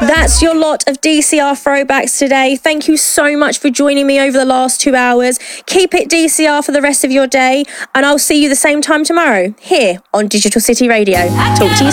That's your lot of DCR throwbacks today. Thank you so much for joining me over the last 2 hours. Keep it DCR for the rest of your day, and I'll see you the same time tomorrow here on Digital City Radio. Talk to you soon.